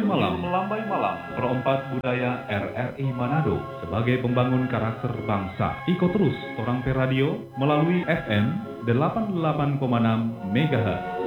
Melambai Malam, perempat budaya RRI Manado sebagai pembangun karakter bangsa. Ikut terus Torang Pe Radio melalui FM 88,6 MHz.